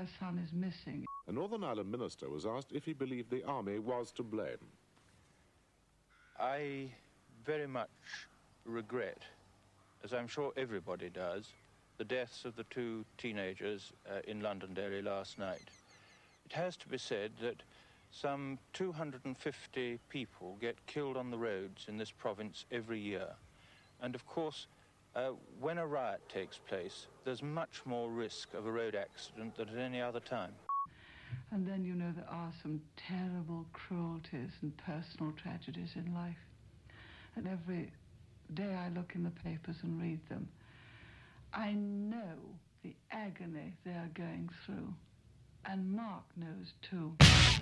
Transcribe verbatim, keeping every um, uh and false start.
our son is missing. A Northern Ireland minister was asked if he believed the army was to blame. I very much regret, as I'm sure everybody does, the deaths of the two teenagers uh, in Londonderry last night. It has to be said that some two hundred fifty people get killed on the roads in this province every year. And of course, uh, when a riot takes place, there's much more risk of a road accident than at any other time. And then, you know, there are some terrible cruelties and personal tragedies in life. And every day I look in the papers and read them, I know the agony they are going through. And Mark knows too.